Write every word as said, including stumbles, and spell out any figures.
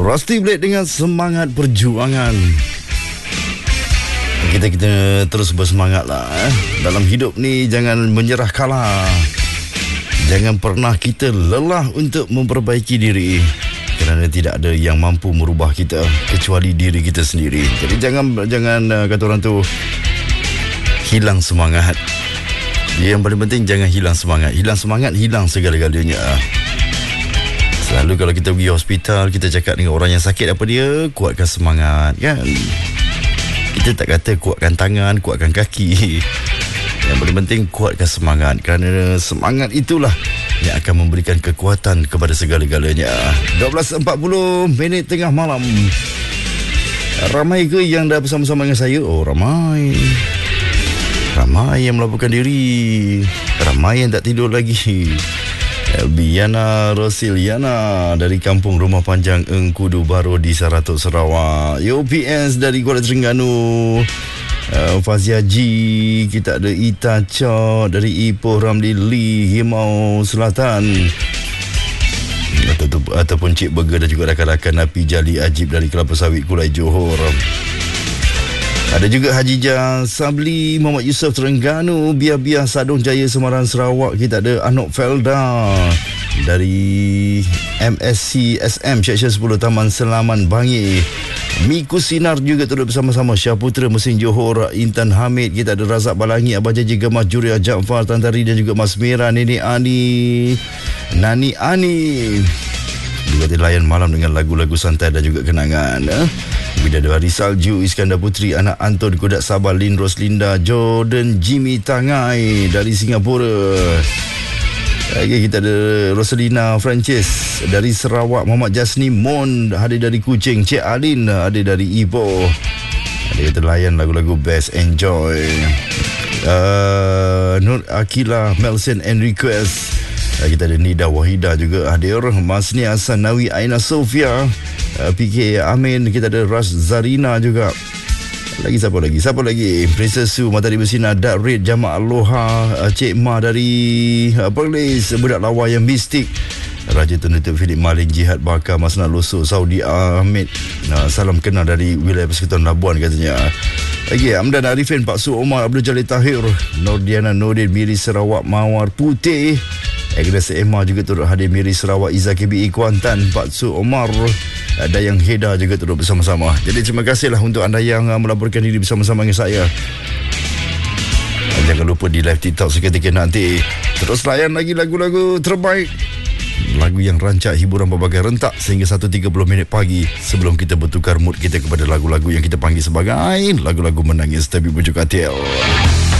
Rusty Blade dengan semangat perjuangan. Kita kita terus bersemangat lah eh. Dalam hidup ni jangan menyerah kalah. Jangan pernah kita lelah untuk memperbaiki diri, kerana tidak ada yang mampu merubah kita kecuali diri kita sendiri. Jadi jangan jangan kata orang tu hilang semangat. Yang paling penting jangan hilang semangat. Hilang semangat, hilang segala-galanya. Selalu kalau kita pergi hospital, kita cakap dengan orang yang sakit apa dia, kuatkan semangat kan. Kita tak kata kuatkan tangan, kuatkan kaki. Yang paling penting kuatkan semangat, kerana semangat itulah yang akan memberikan kekuatan kepada segala-galanya. dua belas empat puluh minit tengah malam. Ramai ke yang dah bersama-sama dengan saya? Oh, ramai. Ramai yang melaporkan diri. Ramai yang tak tidur lagi. Elbiana Rosiliana dari Kampung Rumah Panjang Engkudu Baru di Saratok, Sarawak. U P S dari Kuala Terengganu. Uh, Fazia G, kita ada Ita Cha dari Ipoh Ramli Lee, Himau Selatan. Atau, ataupun Cik Burger dan juga rakan-rakan Napi Jali Ajib dari Kelapa Sawit Kulai Johor. Ada juga Hajijah Sabli, Muhammad Yusof Terengganu, Biar-Biar Sadong Jaya Semarang Sarawak. Kita ada Anok Felda dari M S C S M Seksyen sepuluh Taman Selaman Bangi. Miku Sinar juga turut bersama-sama. Syaputra Mesin Johor, Intan Hamid. Kita ada Razak Balangi, Abah Jaji Gemas Juria Jaafar Tantari dan juga Mas Mira, Nenek Ani, Nani Ani. Juga layan malam dengan lagu-lagu santai dan juga kenangan. Eh? Bidadari Salju, Iskandar Putri, anak Anton Kodak Sabah, Lin Roslinda, Jordan Jimmy Tangai dari Singapura. Lagi kita ada Rosalina Francis dari Sarawak, Muhammad Jasni Mon hadir dari Kuching, Cik Alin hadir dari Ipoh. Ada kita layan lagu-lagu best, enjoy. uh, Nur Akila, Melson and Request. uh, Kita ada Nida Wahida juga hadir, Masni Hasan Nawi, Aina Sofia, uh, P K Amin. Kita ada Ras Zarina juga. Lagi siapa lagi? Siapa lagi? Princess Su, Matahari Bersina, Dak Red, Jamak Aloha, Cik Ma dari uh, Perlis, Budak Lawa yang mistik, Raja Tunutup Philip Malin, Jihad Bakar, Masnah Losok, Saudi Ahmed. Nah, salam kenal dari wilayah Persekutuan Labuan katanya. Lagi Amdan Arifin, Pak Su Omar, Abdul Jalil Tahir, Nordiana Nordin, Miri Sarawak, Mawar Putih. Agnes Emma juga turut hadir, Miri Sarawak, Izzah K B I Kuantan, Pak Su Omar, Dayang Heda juga turut bersama-sama. Jadi terima kasihlah untuk anda yang melaporkan diri bersama-sama dengan saya. Jangan lupa di live TikTok seketika nanti. Terus layan lagi lagu-lagu terbaik, lagu yang rancak hiburan berbagai rentak sehingga satu tiga puluh minit pagi, sebelum kita bertukar mood kita kepada lagu-lagu yang kita panggil sebagai lagu-lagu menangis tapi bujuk katil.